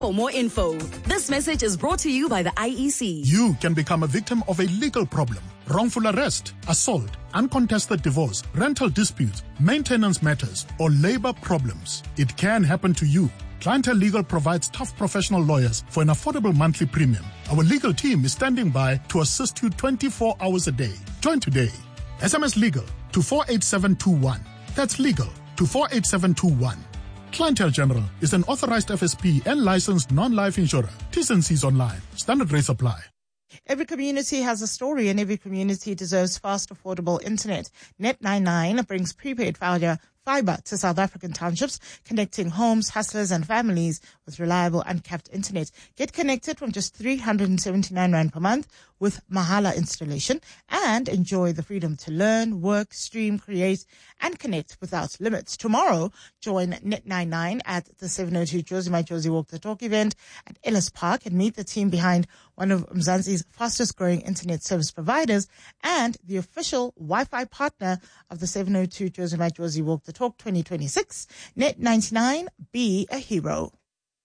For more info, this message is brought to you by the IEC. You can become a victim of a legal problem. Wrongful arrest, assault, uncontested divorce, rental disputes, maintenance matters, or labor problems. It can happen to you. Clientele Legal provides tough professional lawyers for an affordable monthly premium. Our legal team is standing by to assist you 24 hours a day. Join today. SMS Legal to 48721. That's legal to 48721. Clientele General is an authorized FSP and licensed non-life insurer. T's and C's online. Standard rates apply. Every community has a story and every community deserves fast, affordable internet. Net99 brings prepaid fiber to South African townships, connecting homes, hustlers and families with reliable uncapped internet. Get connected from just 379 Rand per month with Mahala installation and enjoy the freedom to learn, work, stream, create and connect without limits. Tomorrow, join Net99 at the 702 Josie My Josie Walk the Talk event at Ellis Park and meet the team behind one of Mzansi's fastest growing internet service providers and the official Wi-Fi partner of the 702 Josie My Josie Walk the Talk 2026. Net99, be a hero.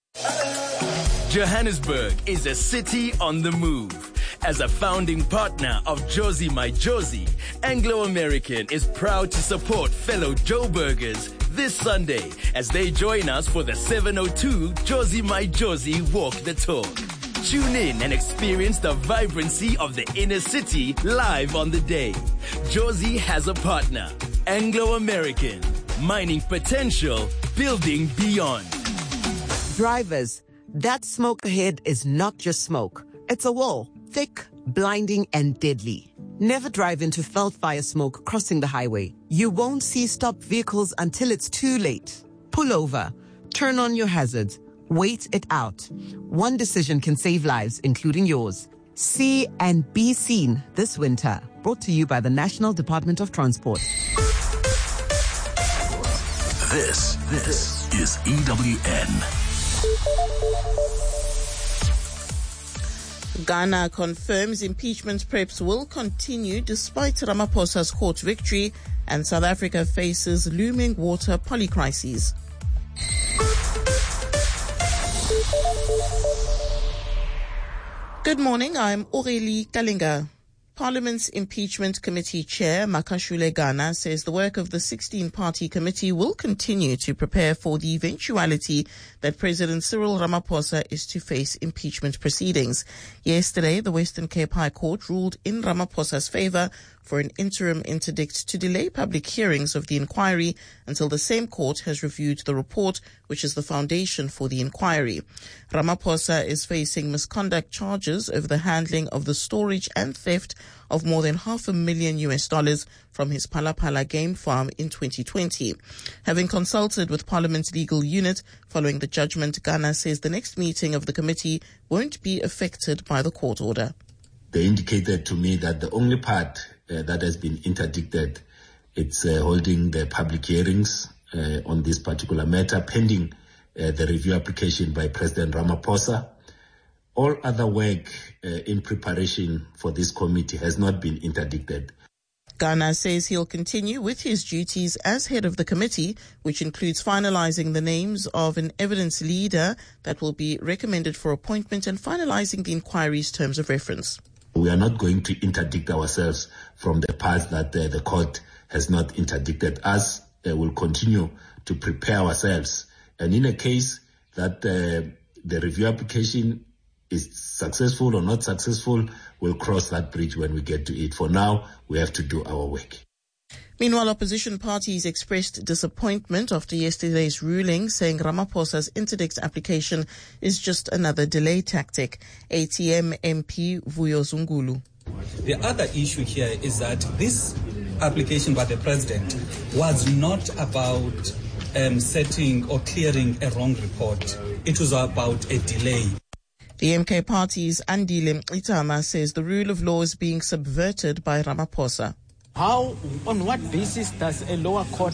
Johannesburg is a city on the move. As a founding partner of Josie My Josie, Anglo American is proud to support fellow Joburgers this Sunday as they join us for the 702 Josie My Josie Walk the Talk. Tune in and experience the vibrancy of the inner city live on the day. Josie has a partner, Anglo American, mining potential, building beyond. Drivers, that smoke ahead is not just smoke. It's a wall, thick, blinding, and deadly. Never drive into felt fire smoke crossing the highway. You won't see stopped vehicles until it's too late. Pull over. Turn on your hazards. Wait it out. One decision can save lives, including yours. See and be seen this winter. Brought to you by the National Department of Transport. This is EWN. Ghana confirms impeachment preps will continue despite Ramaphosa's court victory, and South Africa faces looming water polycrises. Good morning, I'm Aurélie Kalinga. Parliament's Impeachment Committee Chair, Makashule Ghana, says the work of the 16-party committee will continue to prepare for the eventuality that President Cyril Ramaphosa is to face impeachment proceedings. Yesterday, the Western Cape High Court ruled in Ramaphosa's favor for an interim interdict to delay public hearings of the inquiry until the same court has reviewed the report, which is the foundation for the inquiry. Ramaphosa is facing misconduct charges over the handling of the storage and theft of more than $500,000 from his Palapala game farm in 2020. Having consulted with Parliament's legal unit following the judgment, Ghana says the next meeting of the committee won't be affected by the court order. They indicated to me that the only part that has been interdicted, it's holding the public hearings on this particular matter pending the review application by President Ramaphosa. All other work in preparation for this committee has not been interdicted. Ghana says he'll continue with his duties as head of the committee, which includes finalizing the names of an evidence leader that will be recommended for appointment and finalizing the inquiry's terms of reference. We are not going to interdict ourselves from the parts that the court has not interdicted us. We'll continue to prepare ourselves. And in a case that the review application is successful or not successful, we'll cross that bridge when we get to it. For now, we have to do our work. Meanwhile, opposition parties expressed disappointment after yesterday's ruling, saying Ramaphosa's interdict application is just another delay tactic. ATM MP Vuyo Zungulu. The other issue here is that this application by the president was not about setting or clearing a wrong report. It was about a delay. The MK party's Andile Itama says the rule of law is being subverted by Ramaphosa. How, on what basis does a lower court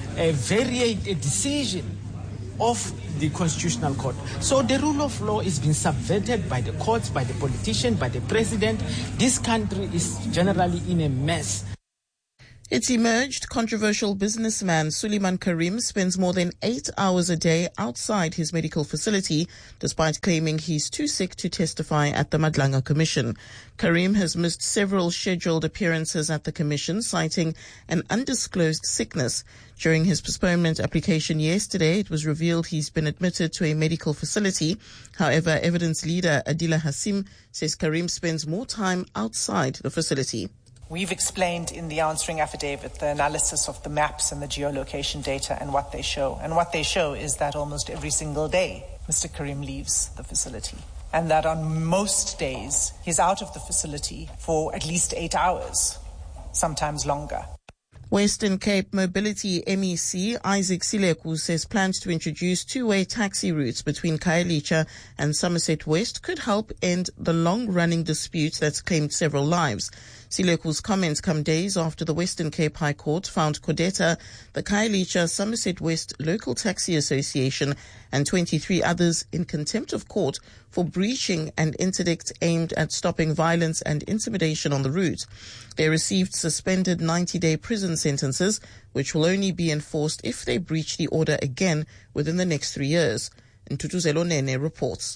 vary a decision of the Constitutional Court? So the rule of law is being subverted by the courts, by the politician, by the president. This country is generally in a mess. It's emerged controversial businessman Suleiman Karim spends more than 8 hours a day outside his medical facility, despite claiming he's too sick to testify at the Madlanga Commission. Karim has missed several scheduled appearances at the Commission, citing an undisclosed sickness. During his postponement application yesterday, it was revealed he's been admitted to a medical facility. However, evidence leader Adila Hassim says Karim spends more time outside the facility. We've explained in the answering affidavit the analysis of the maps and the geolocation data and what they show. And what they show is that almost every single day, Mr. Karim leaves the facility. And that on most days, he's out of the facility for at least 8 hours, sometimes longer. Western Cape Mobility MEC Isaac Sileku says plans to introduce two-way taxi routes between Khayelitsha and Somerset West could help end the long-running dispute that's claimed several lives. Sileku's comments come days after the Western Cape High Court found Codeta, the Khayelitsha Somerset West Local Taxi Association, and 23 others in contempt of court for breaching an interdict aimed at stopping violence and intimidation on the route. They received suspended 90-day prison sentences, which will only be enforced if they breach the order again within the next 3 years. Ntutuzelo Nene reports.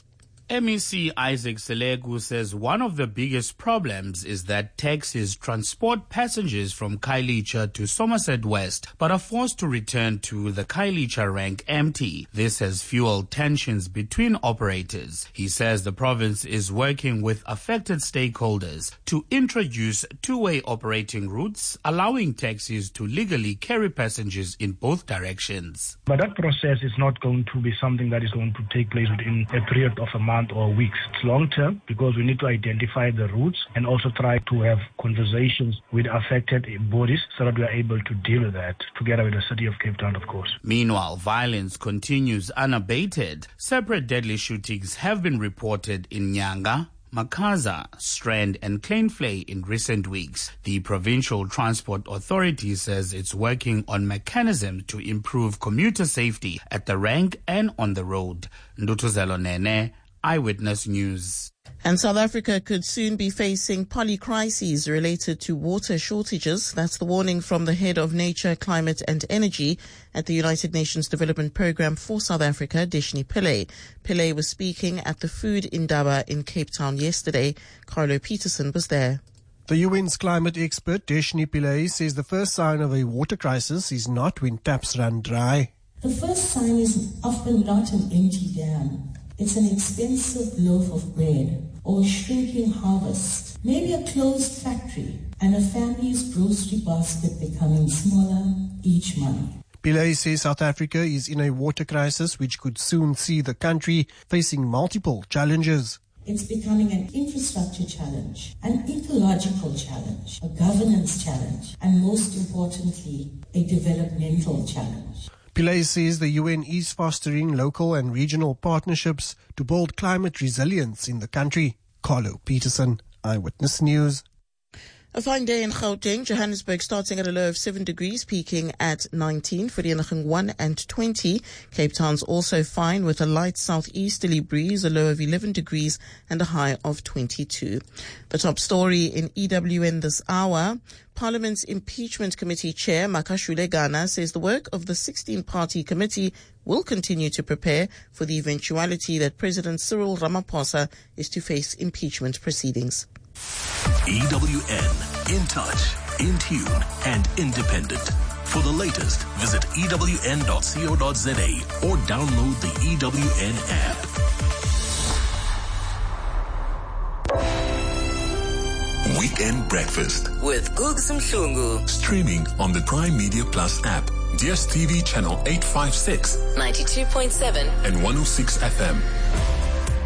MEC Isaac Selegu says one of the biggest problems is that taxis transport passengers from Khayelitsha to Somerset West but are forced to return to the Khayelitsha rank empty. This has fueled tensions between operators. He says the province is working with affected stakeholders to introduce two-way operating routes, allowing taxis to legally carry passengers in both directions. But that process is not going to be something that is going to take place within a period of a month or weeks. It's long term because we need to identify the routes and also try to have conversations with affected bodies so that we are able to deal with that together with the city of Cape Town, of course. Meanwhile, violence continues unabated. Separate deadly shootings have been reported in Nyanga, Makaza, Strand and Kleinvlei in recent weeks. The Provincial Transport Authority says it's working on mechanisms to improve commuter safety at the rank and on the road. Ndutuzelo Nene, Eyewitness News. And South Africa could soon be facing polycrises related to water shortages. That's the warning from the head of Nature, Climate and Energy at the United Nations Development Programme for South Africa, Deshni Pillay. Pillay was speaking at the Food Indaba in Cape Town yesterday. Carlo Peterson was there. The UN's climate expert, Deshni Pillay, says the first sign of a water crisis is not when taps run dry. The first sign is often not an empty dam. It's an expensive loaf of bread or shrinking harvest, maybe a closed factory and a family's grocery basket becoming smaller each month. Pillay says South Africa is in a water crisis which could soon see the country facing multiple challenges. It's becoming an infrastructure challenge, an ecological challenge, a governance challenge, and most importantly, a developmental challenge. Pillay says the UN is fostering local and regional partnerships to build climate resilience in the country. Carlo Peterson, Eyewitness News. A fine day in Gauteng, Johannesburg starting at a low of 7 degrees, peaking at 19, Vereeniging 1 and 20. Cape Town's also fine with a light southeasterly breeze, a low of 11 degrees and a high of 22. The top story in EWN this hour. Parliament's Impeachment Committee Chair Makashule Gana says the work of the 16-party committee will continue to prepare for the eventuality that President Cyril Ramaphosa is to face impeachment proceedings. EWN, in touch, in tune, and independent. For the latest, visit ewn.co.za or download the EWN app. Weekend Breakfast with Gugs Mhlungu. Streaming on the Prime Media Plus app, DStv channel 856, 92.7 and 106 FM.